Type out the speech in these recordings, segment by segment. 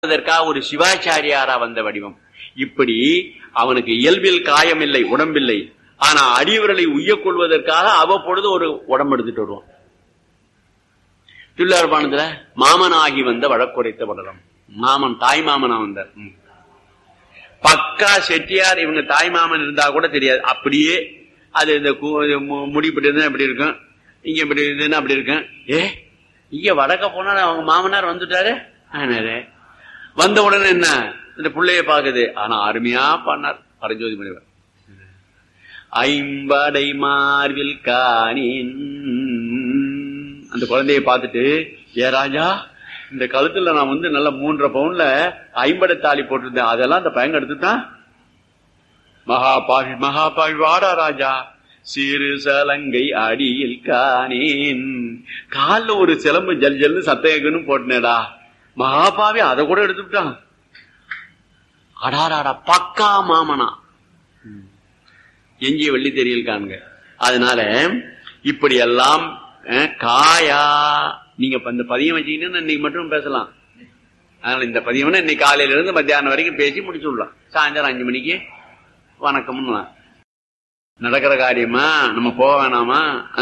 அதற்காக ஒரு சிவாச்சாரியாரா வந்த வடிவம். இப்படி அவனுக்கு இயல்பில் காயம் இல்லை, உடம்பில்லை. ஆனா அடியவர்களை உய்யக் கொள்வதற்காக அவ்வப்பொழுது ஒரு உடம்பு எடுத்துட்டு வருவான். திருவிழாபானத்துல மாமனாகி வந்த வழக்குரைத்த படலம். மாமன் தாய் மாமனா வந்தார். பக்கா செட்டியார். இவங்க தாய் மாமன் இருந்தா கூட தெரியாது. அப்படியே அது இந்த முடிப்பட்டு இருந்தா அப்படி இருக்கும், இங்க இப்படி இருந்ததுன்னா அப்படி இருக்கும். இங்க வடக்க போனா அவங்க மாமனார் வந்துட்டாரு. வந்த உடனே என்ன இந்த பிள்ளைய பாக்குது. ஆனா அருமையா பண்ணார் பரஞ்சோதி முனிவர். ஐம்படை மார்பில் காணின் அந்த குழந்தைய பார்த்துட்டு, ஏ ராஜா, இந்த கழுத்துல நான் வந்து நல்ல 3.5 பவுன்ல 50 தாலி போட்டிருந்தேன், அதெல்லாம் அந்த பையன் எடுத்துட்டான். மகாபாவி மகாபாவி, வாடா ராஜா, சிறு சலங்கை அடியில் காணேன். காலில் ஒரு சிலம்பு ஜல் ஜல்னு சத்தேகன்னு போட்டினேடா, மகாபாவி அதை கூட எடுத்துட்டான். அடாராடா, பக்கா மாமனா. எஞ்சிய வெள்ளி தெரியல் காண்க. அதனால இப்படி எல்லாம் காயா. நீங்க இந்த பதியம் வச்சீங்கன்னா இன்னைக்கு மட்டும் பேசலாம். அதனால இந்த பதியம் இன்னைக்கு காலையில இருந்து மத்தியானம் வரைக்கும் பேசி முடிச்சு விடலாம். சாயந்தரம் 5 மணிக்கு வணக்கம்னு நடக்கிற காரியமா, நம்ம போக வேணாமா?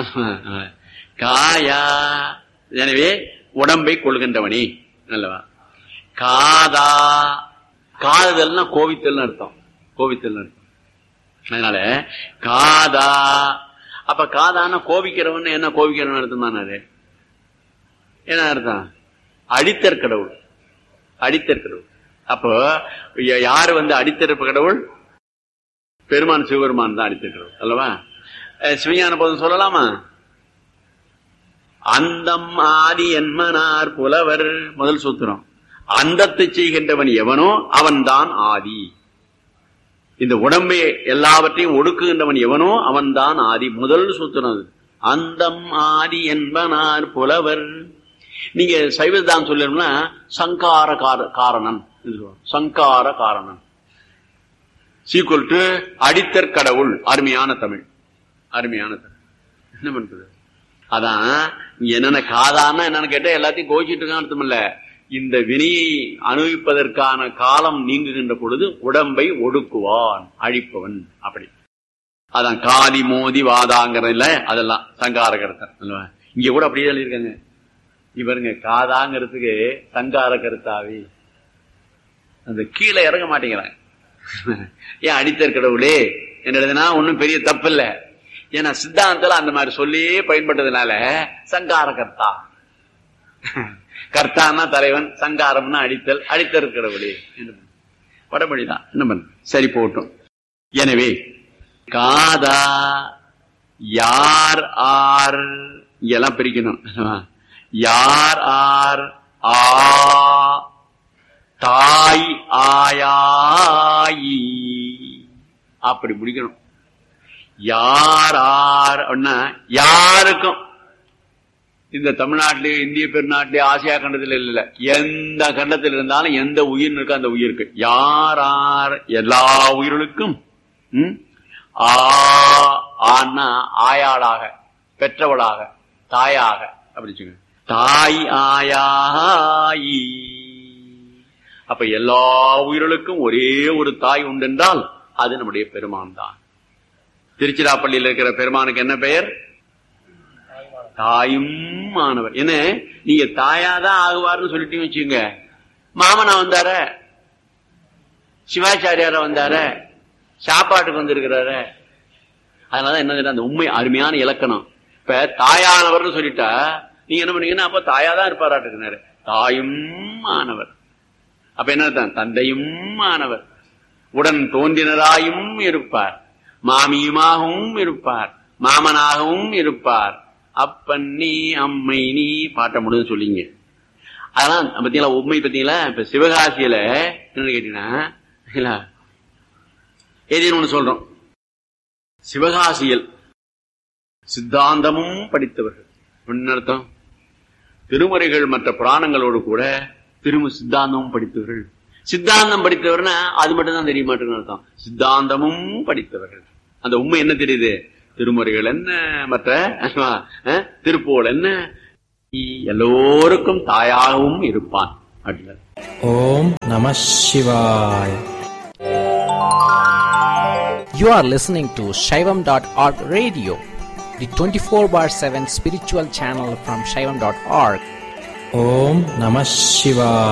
காயா. எனவே உடம்பை கொள்கின்றவனே நல்லவா. காதா. காதல்னா கோவித்தல் அர்த்தம். கோவித்தல் அர்த்தம். அதனால காதா. அப்ப காதான கோபிக்கிறவன் என்ன? கோபிக்கிறவன் அர்த்தம் தானே. என்ன அர்த்தம்? அடித்தற் கடவுள். அடித்தற் கடவுள். அப்போ யாரு வந்து அடித்தறப்பு கடவுள்? பெருமான் சிவபெருமான் தான் அடித்தற் கடவுள் அல்லவா? சிவஞான போதும் சொல்லலாமா? அந்தம் ஆதி என்மனார் புலவர். முதல் சூத்திரம். அந்தத்தை செய்கின்றவன் எவனோ அவன் தான் ஆதி. இந்த உடம்பை எல்லாவற்றையும் ஒடுக்குகின்றவன் எவனோ அவன் தான் ஆதி. முதல் சூத்திரம். அந்தம் ஆதி என்பனார் புலவர். நீங்க சைவதான் சொல்லணும்னா சங்கார காரணன். சங்கார காரணன் சீக்குவல் டு அடித்தற் கடவுள். அருமையான தமிழ், அருமையான தமிழ். என்ன பண்றது? அதான் என்னென்ன காதான்னா என்னன்னு கேட்டா எல்லாத்தையும் கோச்சிட்டு இருக்கான்னு அர்த்தம் இல்ல. இந்த வினையை அனுபவிப்பதற்கான காலம் நீங்குகின்ற பொழுது உடம்பை ஒடுக்குவான், அழிப்பவன். அப்படி அதான் காதி மோதி வாதாங்கிறதுல அதெல்லாம் சங்கார கருத்தா. இங்க கூட அப்படியே சொல்லியிருக்காங்க. இவருங்க காதாங்கிறதுக்கு சங்கார கருத்தாவி. அந்த கீழே இறங்க மாட்டேங்கிறாங்க. ஏன் அடித்தற் கடவுளே என்னதுன்னா ஒன்னும் பெரிய தப்பு இல்ல. ஏன்னா சித்தாந்தத்துல அந்த மாதிரி சொல்லி பயன்பட்டதுனால சங்கார கர்த்தா. கர்த்தான்னா தலைவன், சங்காரம்னா அடித்தல். அடித்தற் கடவுளே வடமொழிதான். என்ன பண்ண சரி போட்டும். எனவே காதா யார் ஆர் இங்கெல்லாம் பிரிக்கணும். யார் ஆர் ஆ தாய் ஆயாயி அப்படி முடிக்கணும். யார் ஆர் அப்படின்னா யாருக்கும் இந்த தமிழ்நாட்டிலே, இந்திய பெருநாட்டிலே, ஆசியா கண்டத்தில் இல்ல, எந்த கண்டத்தில் இருந்தாலும் எந்த உயிர் இருக்கோ அந்த உயிருக்கு யார் ஆர் எல்லா உயிர்களுக்கும். ஆனா ஆயாளாக, பெற்றவளாக, தாயாக அப்படி சொல்லுங்க. தாய் ஆயாயி. அப்ப எல்லா உயிர்களுக்கும் ஒரே ஒரு தாய் உண்டென்றால் அது நம்முடைய பெருமான் தான். திருச்சிராப்பள்ளியில் இருக்கிற பெருமானுக்கு என்ன பெயர்? தாயும் மாணவர். என்ன நீங்க தாயாதான் ஆகுவார்னு சொல்லிட்டு வச்சுங்க. மாமனா வந்தார, சிவாச்சாரியார வந்தார, சாப்பாட்டுக்கு வந்திருக்கிறாரு. அதனாலதான் என்ன அந்த உண்மை அருமையான இலக்கணம். இப்ப தாயானவர்னு சொல்லிட்டா நீங்க என்ன பண்ணீங்கன்னா அப்ப தாயாதான் இருப்பாராட்டுக்குனாரு. தாயும் மாணவர். அப்ப என்ன தந்தையும் மாணவர், உடன் தோன்றினராயும் இருப்பார், மாமியுமாகவும் இருப்பார், மாமனாகவும் இருப்பார், அப்பன் நீ அம்மை நீ பாட்ட முடியும் சொல்லிங்க. அதெல்லாம் பத்தீங்களா உண்மை பத்தீங்களா? இப்ப சிவகாசியில என்னன்னு கேட்டீங்கன்னா ஏதேன்னு ஒண்ணு சொல்றோம். சிவகாசியில் சித்தாந்தமும் படித்தவர்கள். என்ன அர்த்தம்? திருமுறைகள் மற்ற புராணங்களோடு கூட சித்தாந்தமும் படித்தவர்கள். சித்தாந்தம் படித்தவர்னா அது மட்டும் தான் தெரிய மாட்டேங்குன்னு அர்த்தம். சித்தாந்தமும் படித்தவர்கள். அந்த உண்மை என்ன தெரியுது? திருமுறைகள் என்ன, மற்ற திருப்புகழ் என்ன, எல்லோருக்கும் தாயாகவும் இருப்பான். அப்படின்னா. ஓம் நம சிவாய. You are listening to Shaivam.org radio, the 24/7 spiritual channel from Shaivam.org. Om Namah Shivaya.